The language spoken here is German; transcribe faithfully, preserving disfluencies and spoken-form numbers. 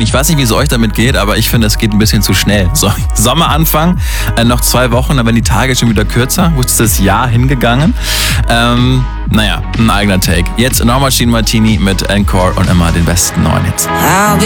Ich weiß nicht, wie es euch damit geht, aber ich finde, es geht ein bisschen zu schnell. So, Sommeranfang, äh, noch zwei Wochen, dann werden die Tage schon wieder kürzer. Wo ist das Jahr hingegangen? Ähm, naja, ein eigener Take. Jetzt nochmal Machine Martini mit Encore und immer den besten neuen Hits. I'll be